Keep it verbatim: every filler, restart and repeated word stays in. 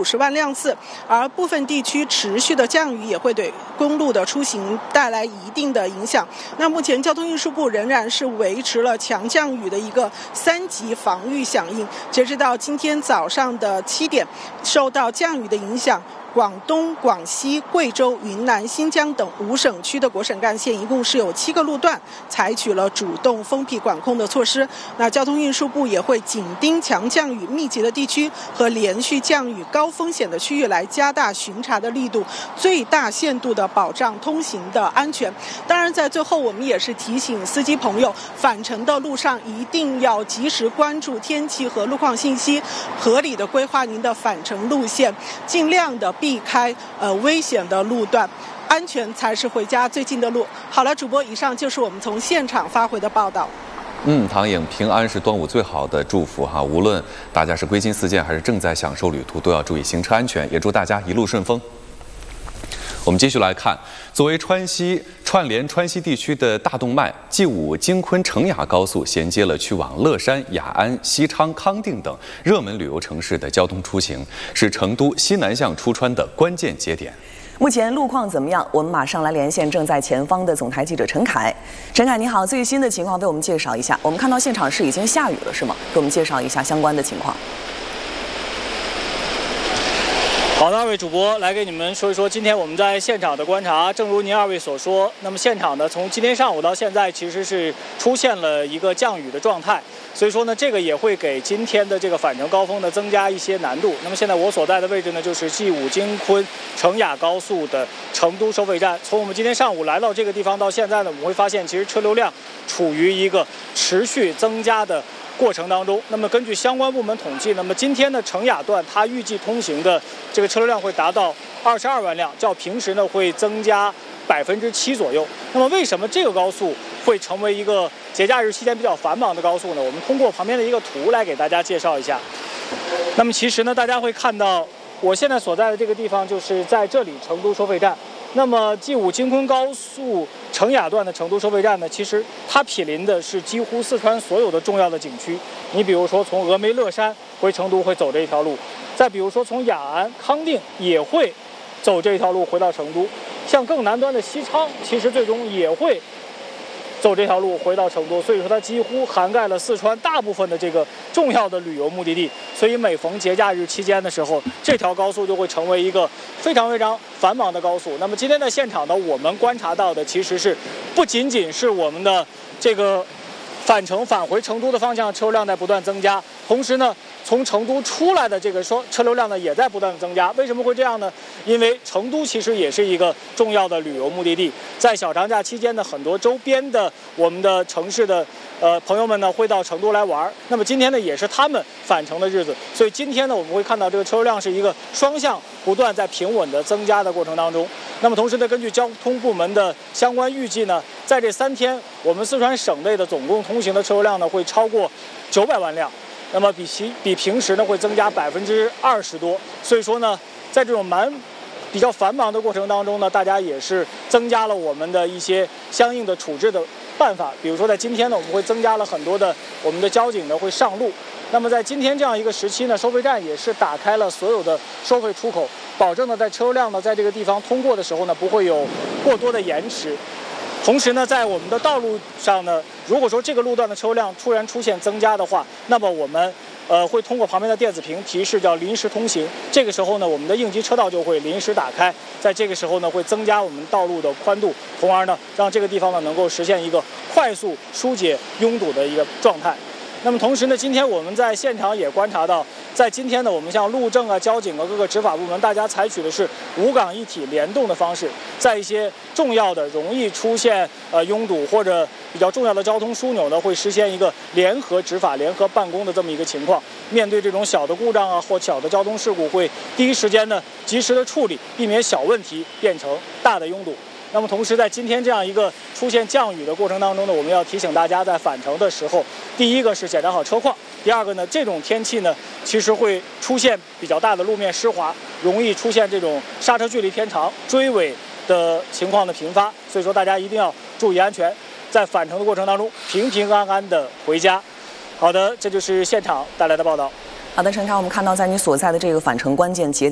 十万辆次，而部分地区持续的降雨也会对公路的出行带来一定的影响。那目前交通运输部仍然是维持了强降雨的一个三级防御响应，截止到今天早上的七点，受到降雨的影响，广东、广西、贵州、云南、新疆等五省区的国省干线一共是有七个路段采取了主动封闭管控的措施。那交通运输部也会紧盯强降雨密集的地区和连续降雨高风险的区域来加大巡查的力度，最大限度的保障通行的安全。当然在最后我们也是提醒司机朋友，返程的路上一定要及时关注天气和路况信息，合理的规划您的返程路线，尽量的避开呃危险的路段，安全才是回家最近的路。好了，主播，以上就是我们从现场发回的报道。 嗯，唐颖，平安是端午最好的祝福哈，无论大家是归心似箭还是正在享受旅途，都要注意行车安全，也祝大家一路顺风。我们继续来看，作为川西串联川西地区的大动脉，G 五京昆成雅高速衔接了去往乐山、雅安、西昌、康定等热门旅游城市的交通出行，是成都西南向出川的关键节点。 目前路况怎么样？我们马上来连线正在前方的总台记者陈凯。陈凯，你好，最新的情况为我们介绍一下。我们看到现场是已经下雨了，是吗？给我们介绍一下相关的情况。 好的，二位主播来给你们说一说今天我们在现场的观察。正如您二位所说，那么现场呢，从今天上午到现在，其实是出现了一个降雨的状态，所以说呢，这个也会给今天的这个返程高峰呢增加一些难度。那么现在我所在的位置呢，就是 G 五京昆成雅高速的成都收费站。从我们今天上午来到这个地方到现在呢，我们会发现其实车流量处于一个持续增加的过程当中。那么根据相关部门统计，那么今天的成雅段它预计通行的这个车流量会达到二十二万辆，较平时呢会增加百分之七左右。那么为什么这个高速会成为一个节假日期间比较繁忙的高速呢？我们通过旁边的一个图来给大家介绍一下。那么其实呢，大家会看到我现在所在的这个地方就是在这里成都收费站。那么 G 五京昆高速成雅段的成都收费站呢，其实它毗邻的是几乎四川所有的重要的景区。你比如说从峨眉乐山回成都会走这一条路，再比如说从雅安、康定也会走这条路回到成都，像更南端的西昌，其实最终也会走这条路回到成都，所以说它几乎涵盖了四川大部分的这个重要的旅游目的地。所以每逢节假日期间的时候，这条高速就会成为一个非常非常繁忙的高速。那么今天在现场呢，我们观察到的其实是不仅仅是我们的这个返程返回成都的方向车流量在不断增加，同时呢，从成都出来的这个说车流量呢也在不断的增加。为什么会这样呢？因为成都其实也是一个重要的旅游目的地，在小长假期间呢，很多周边的我们的城市的呃朋友们呢会到成都来玩。那么今天呢也是他们返程的日子，所以今天呢我们会看到这个车流量是一个双向不断在平稳的增加的过程当中。那么同时呢，根据交通部门的相关预计呢，在这三天我们四川省内的总共通行的车流量呢会超过九百万辆。那么比其比平时呢会增加百分之二十多，所以说呢，在这种蛮比较繁忙的过程当中呢，大家也是增加了我们的一些相应的处置的办法。比如说在今天呢，我们会增加了很多的我们的交警呢会上路。那么在今天这样一个时期呢，收费站也是打开了所有的收费出口，保证呢在车流量呢在这个地方通过的时候呢不会有过多的延迟。同时呢，在我们的道路上呢，如果说这个路段的车辆突然出现增加的话，那么我们呃会通过旁边的电子屏提示叫临时通行。这个时候呢，我们的应急车道就会临时打开，在这个时候呢会增加我们道路的宽度，从而呢让这个地方呢能够实现一个快速疏解拥堵的一个状态。那么同时呢，今天我们在现场也观察到，在今天呢，我们像路政啊、交警啊各个执法部门，大家采取的是五岗一体联动的方式，在一些重要的、容易出现呃拥堵或者比较重要的交通枢纽呢，会实现一个联合执法、联合办公的这么一个情况。面对这种小的故障啊或小的交通事故，会第一时间呢及时的处理，避免小问题变成大的拥堵。那么同时，在今天这样一个出现降雨的过程当中呢，我们要提醒大家，在返程的时候，第一个是检查好车况，第二个呢，这种天气呢，其实会出现比较大的路面湿滑，容易出现这种刹车距离偏长、追尾的情况的频发，所以说大家一定要注意安全，在返程的过程当中平平安安的回家。好的，这就是现场带来的报道。 好的，陈超，我们看到在你所在的这个返程关键节点。